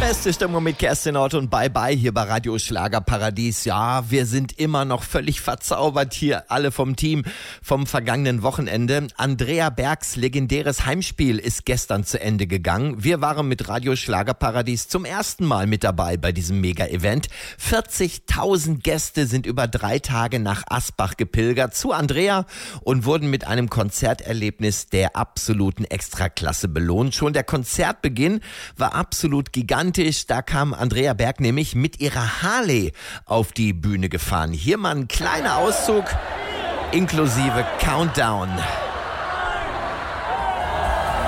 Beste Stimmung mit Kerstin Ott und Bye hier bei Radio Schlagerparadies. Ja, wir sind immer noch völlig verzaubert hier, alle vom Team vom vergangenen Wochenende. Andrea Bergs legendäres Heimspiel ist gestern zu Ende gegangen. Wir waren mit Radio Schlagerparadies zum ersten Mal mit dabei bei diesem Mega-Event. 40.000 Gäste sind über 3 Tage nach Asbach gepilgert zu Andrea und wurden mit einem Konzerterlebnis der absoluten Extraklasse belohnt. Schon der Konzertbeginn war absolut gigantisch. Da kam Andrea Berg nämlich mit ihrer Harley auf die Bühne gefahren. Hier mal ein kleiner Auszug inklusive Countdown.